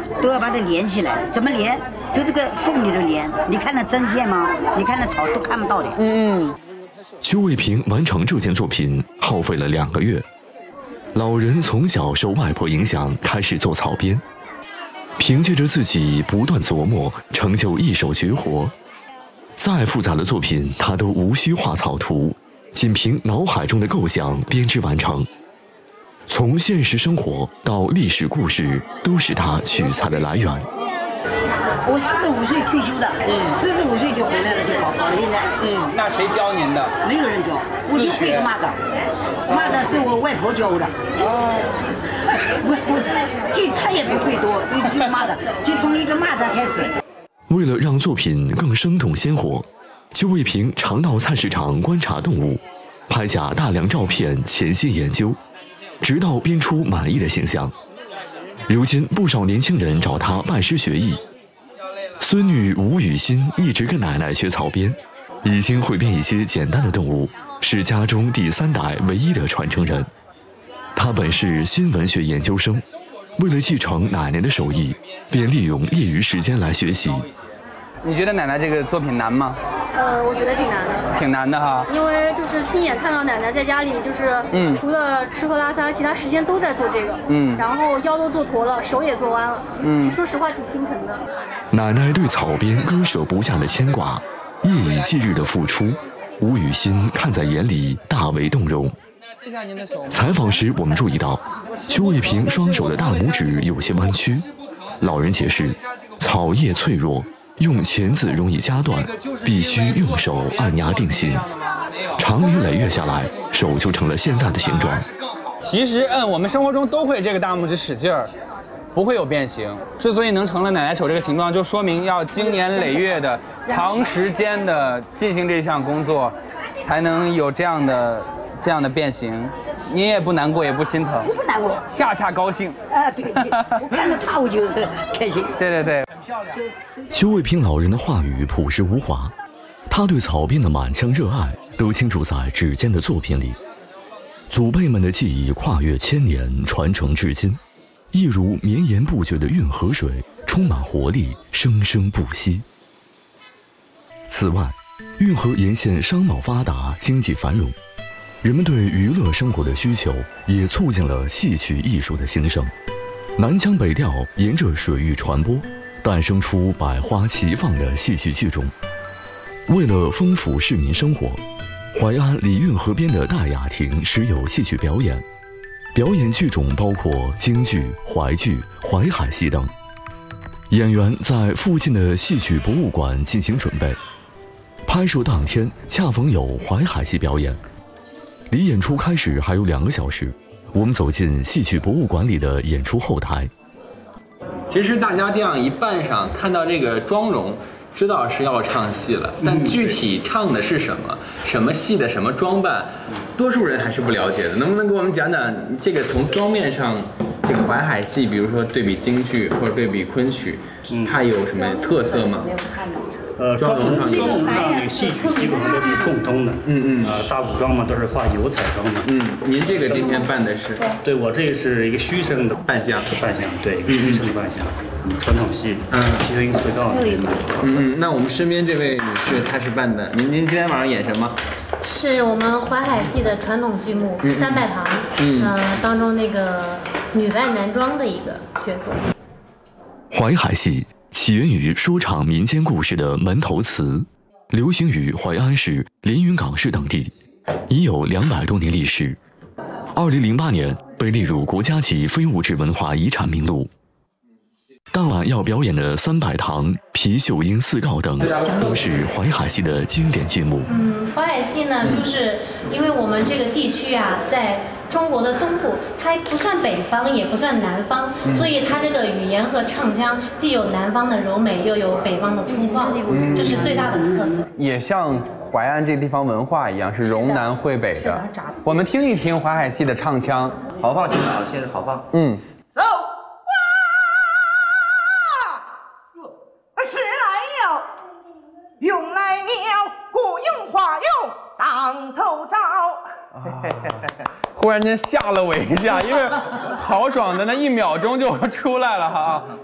都要把它连起来。怎么连？就这个缝里头连。你看那针线吗？你看那草都看不到的。 邱卫平完成这件作品耗费了2个月。老人从小受外婆影响，开始做草编，凭借着自己不断琢磨，成就一手绝活。再复杂的作品，他都无需画草图，仅凭脑海中的构想编织完成。从现实生活到历史故事，都是他取材的来源。 我45岁退休的，45岁就回来了，就搞了现在。 那谁教您的？ 没有人教，我就会个蚂蚱，蚂蚱是我外婆教的。他也不会多，只有蚂蚱，就从一个蚂蚱开始。 为了让作品更生动鲜活，邱卫平常到菜市场观察动物，拍下大量照片，潜心研究，直到编出满意的形象。如今不少年轻人找他拜师学艺。孙女吴雨欣一直跟奶奶学草编，已经会编一些简单的动物，是家中第3代唯一的传承人。他本是新闻学研究生，为了继承奶奶的手艺，便利用业余时间来学习。 你觉得奶奶这个作品难吗？ 我觉得挺难的， 挺难的哈。 因为就是亲眼看到奶奶在家里，就是除了吃喝拉撒，其他时间都在做这个，然后腰都做驼了，手也做弯了，说实话挺心疼的。 奶奶对草编割舍不下的牵挂，夜以继日的付出，吴雨欣看在眼里，大为动容。采访时，我们注意到邱卫平双手的大拇指有些弯曲。老人解释，草叶脆弱，用钳子容易夹断，必须用手按压定型。长年累月下来，手就成了现在的形状。 其实，我们生活中都会这个大拇指使劲儿，不会有变形。之所以能成了奶奶手这个形状，就说明要经年累月的、长时间的进行这项工作，才能有这样的变形。你也不难过，也不心疼， 我不难过， 恰恰高兴。 对，我看到他我就开心。 对。 邱卫平老人的话语朴实无华，他对草编的满腔热爱都倾注在指尖的作品里。祖辈们的技艺跨越1000年，传承至今，一如绵延不绝的运河水，充满活力，生生不息。此外，运河沿线商贸发达，经济繁荣，人们对娱乐生活的需求也促进了戏曲艺术的兴盛。南腔北调沿着水域传播，诞生出百花齐放的戏曲剧种。为了丰富市民生活，淮安礼运河边的大雅亭时有戏曲表演，表演剧种包括京剧、淮剧、淮海戏等。演员在附近的戏曲博物馆进行准备。拍摄当天恰逢有淮海戏表演，离演出开始还有2个小时。我们走进戏曲博物馆里的演出后台。 其实大家这样一扮上，看到这个妆容，知道是要唱戏了，但具体唱的是什么，什么戏的什么装扮，多数人还是不了解的。能不能给我们讲讲这个从妆面上，这个淮海戏，比如说对比京剧或者对比昆曲，它有什么特色吗？ 妆容上那个戏曲基本上都是共通的，大武装嘛都是画油彩妆的， 您这个今天扮的是？ 对，我这是一个虚声的扮相， 对，一个虚声的扮相，传统戏，七音四调的。 那我们身边这位女士她是扮的，您今天晚上演什么？ 是我们淮海戏的传统剧目《三拜堂》，当中那个女扮男装的一个角色。 淮海戏起源于说唱民间故事的门头词，流行于淮安市、连云港市等地，已有200多年历史。2008年被列入国家级非物质文化遗产名录。当晚要表演的三拜堂、皮秀英四告等，都是淮海戏的经典剧目。 淮海戏呢，就是因为我们这个地区啊，在中国的东部，它不算北方，也不算南方，所以它这个语言和唱腔既有南方的柔美，又有北方的粗犷，这是最大的特色。也像淮安这地方文化一样，是容南汇北的。我们听一听淮海戏的唱腔， 好放听好，现在好放。 走。时来了，用来了，古用花用当头照。 忽然间吓了我一下，因为豪爽的那1秒钟就出来了哈。